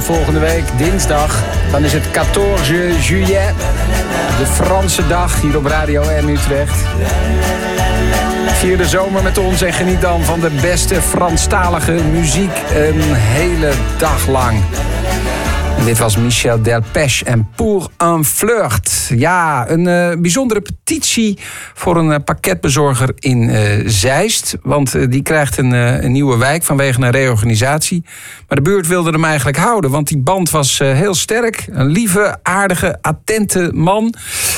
volgende week, dinsdag, dan is het 14 juillet. De Franse dag hier op Radio M Utrecht. Vier de zomer met ons en geniet dan van de beste Franstalige muziek een hele dag lang. En dit was Michel Delpech en Pour un flirt. Ja, een bijzondere petitie voor een pakketbezorger in Zeist. Want die krijgt een nieuwe wijk vanwege een reorganisatie. Maar de buurt wilde hem eigenlijk houden, want die band was heel sterk. Een lieve, aardige, attente man.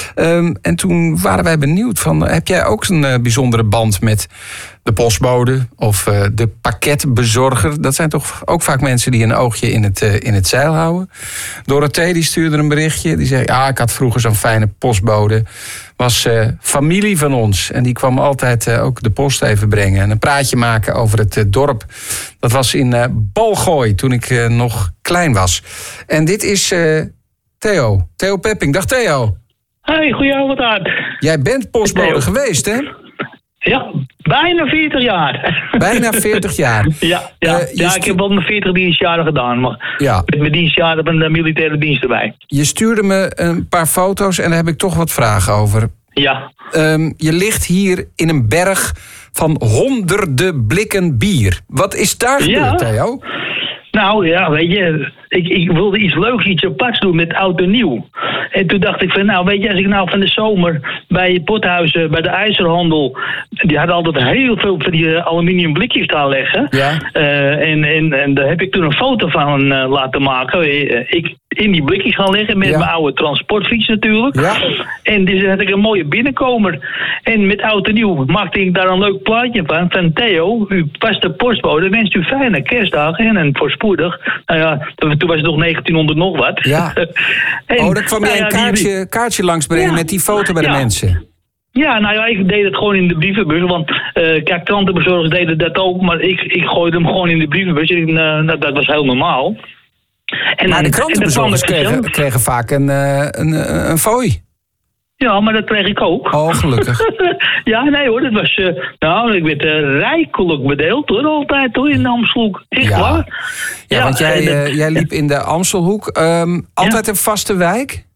En toen waren wij benieuwd van, heb jij ook een bijzondere band met de postbode of de pakketbezorger? Dat zijn toch ook vaak mensen die een oogje in het zeil houden. Dorothee die stuurde een berichtje. Die zei, ik had vroeger zo'n fijne postbode. Was familie van ons. En die kwam altijd ook de post even brengen. En een praatje maken over het dorp. Dat was in Balgooi toen ik nog klein was. En dit is Theo. Theo Pepping. Dag Theo. Hey, goedenavond Aard. Jij bent postbode geweest, hè? Ja, bijna 40 jaar. Bijna 40 jaar. Ik heb wel mijn 40 dienstjaren gedaan, maar met mijn dienstjaren van de militaire dienst erbij. Je stuurde me een paar foto's en daar heb ik toch wat vragen over. Ja. Je ligt hier in een berg van honderden blikken bier. Wat is daar gebeurd, Theo? Nou ja, weet je, ik wilde iets leuks, iets aparts doen met oud en nieuw. En toen dacht ik van, nou weet je, als ik nou van de zomer bij Pothuizen, bij de IJzerhandel, die hadden altijd heel veel van die aluminium blikjes daar leggen. Ja. En daar heb ik toen een foto van laten maken. Ik in die blikjes gaan leggen met mijn oude transportfiets natuurlijk. Ja. En dus had ik een mooie binnenkomer. En met oud en nieuw maakte ik daar een leuk plaatje van Theo, uw vaste postbode, wenst u fijne kerstdagen en voorspoedig. Nou ja, toen was het nog 1900 nog wat. Ja. Dan kwam jij een kaartje langsbrengen met die foto bij de mensen. Ja, nou ja, ik deed het gewoon in de brievenbus. Want kijk, krantenbezorgers deden dat ook, maar ik gooide hem gewoon in de brievenbus. Dat was heel normaal. Maar de krantenbezorgers kregen vaak een fooi. Ja, maar dat kreeg ik ook. Oh, gelukkig. Ja, nee hoor, dat was... ik werd rijkelijk bedeeld hoor, altijd hoor, in de Amstelhoek. Echt waar. Ja, want jij liep in de Amstelhoek. Altijd een vaste wijk?